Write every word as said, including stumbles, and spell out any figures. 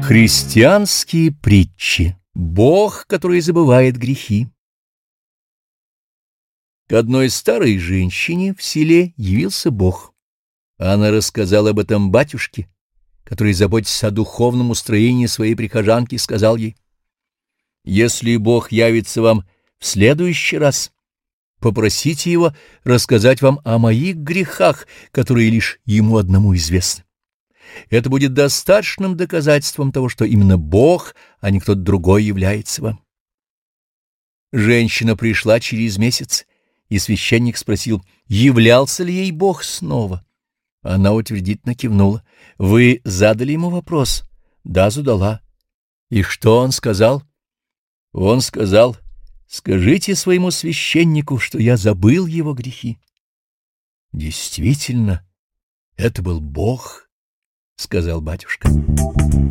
Христианские притчи. Бог, который забывает грехи. К одной старой женщине в селе явился Бог. Она рассказала об этом батюшке, который, заботясь о духовном устроении своей прихожанки, сказал ей: «Если Бог явится вам в следующий раз, попросите его рассказать вам о моих грехах, которые лишь ему одному известны. Это будет достаточным доказательством того, что именно Бог, а не кто-то другой является вам». Женщина пришла через месяц, и священник спросил, являлся ли ей Бог снова. Она утвердительно кивнула. «Вы задали ему вопрос?» «Да, задала». «И что он сказал?» «Он сказал: скажите своему священнику, что я забыл его грехи». «Действительно, это был Бог», — сказал батюшка.